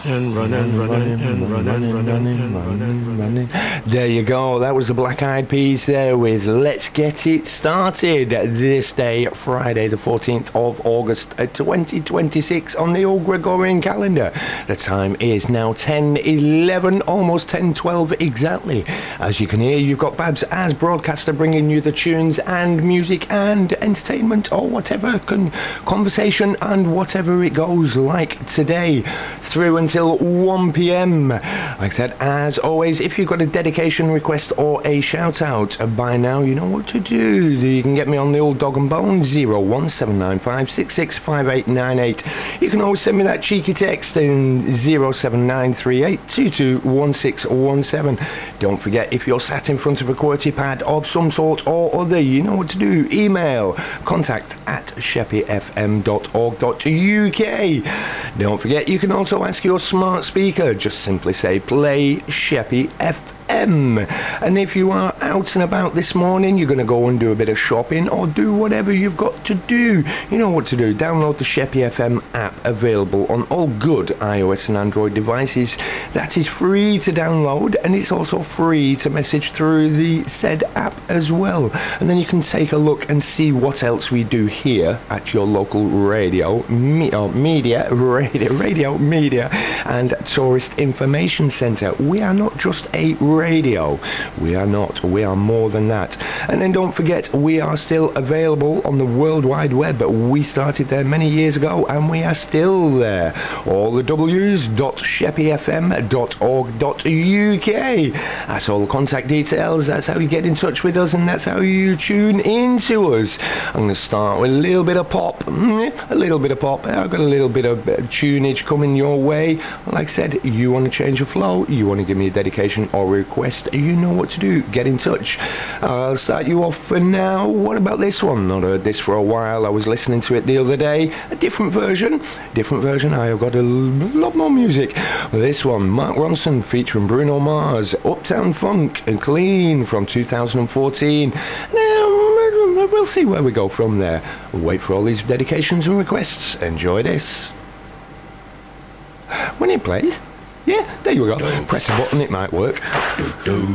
And running. There you go. That was the Black Eyed Peas there with Let's Get It Started. This day, Friday, the 14th of August, 2026 on the old Gregorian calendar. The time is now 10:11, almost 10:12 exactly. As you can hear, you've got Babs as broadcaster bringing you the tunes and music and entertainment or whatever conversation and whatever it goes like today through until 1 p.m. Like I said, as always, if you've got a dedication request or a shout out by now, you know what to do. You can get me on the old dog and bone 01795665898. You can always send me that cheeky text in 07938221617. Don't forget, if you're sat in front of a QWERTY pad of some sort or other, you know what to do. Email contact@sheppyfm.org.uk. Don't forget, you can also ask your smart speaker. Just simply say play Sheppy FM. And if you are out and about this morning, you're going to go and do a bit of shopping or do whatever you've got to do, you know what to do. Download the Sheppy FM app, available on all good iOS and Android devices. That is free to download, and it's also free to message through the said app as well. And then you can take a look and see what else we do here at your local radio media and tourist information centre. We are not just a radio. We are not. We are more than that. And then don't forget, we are still available on the World Wide Web. We started there many years ago and we are still there. All the w's.sheppyfm.org.uk. That's all the contact details. That's how you get in touch with us and that's how you tune into us. I'm going to start with a little bit of pop. A little bit of pop. I've got a little bit of tunage coming your way. Like I said, you want to change the flow, you want to give me a dedication or request, you know what to do. Get in touch. I'll start you off for now. What about this one? Not heard this for a while. I was listening to it the other day. A different version. I have got a lot more music. This one, Mark Ronson featuring Bruno Mars, Uptown Funk and Clean from 2014. Now, we'll see where we go from there. We'll wait for all these dedications and requests. Enjoy this. When it plays, yeah, there you go. Press the button, it might work.